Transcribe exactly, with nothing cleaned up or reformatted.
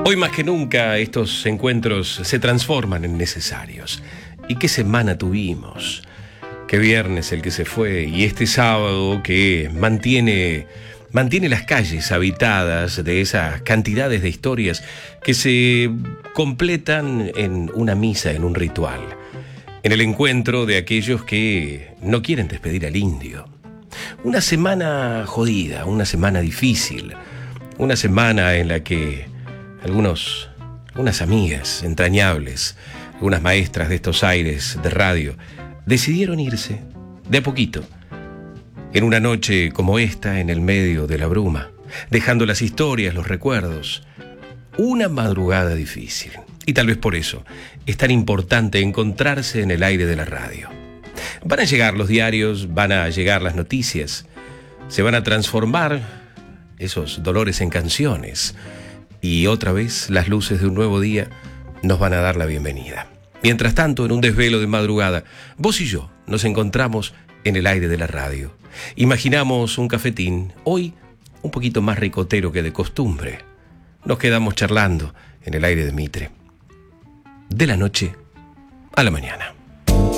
Hoy más que nunca estos encuentros se transforman en necesarios. ¿Y qué semana tuvimos? Qué viernes el que se fue y este sábado que mantiene, mantiene las calles habitadas de esas cantidades de historias que se completan en una misa, en un ritual. En el encuentro de aquellos que no quieren despedir al indio. Una semana jodida, una semana difícil, una semana en la que algunos, algunas amigas entrañables, algunas maestras de estos aires de radio, decidieron irse de a poquito, en una noche como esta, en el medio de la bruma, dejando las historias, los recuerdos, una madrugada difícil. Y tal vez por eso es tan importante encontrarse en el aire de la radio. Van a llegar los diarios, van a llegar las noticias, se van a transformar esos dolores en canciones y otra vez las luces de un nuevo día nos van a dar la bienvenida. Mientras tanto, en un desvelo de madrugada, vos y yo nos encontramos en el aire de la radio. Imaginamos un cafetín, hoy un poquito más ricotero que de costumbre. Nos quedamos charlando en el aire de Mitre. De la noche a la mañana.